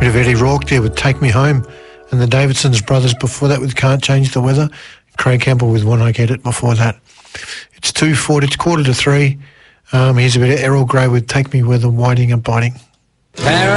Bit of Eddie Rourke there with Take Me Home, and the Davidsons brothers before that with Can't Change the Weather. Craig Campbell with When I Get It before that. It's 2:40, it's 2:45. Here's a bit of Errol Grey with Take Me Where the Whiting Are Biting.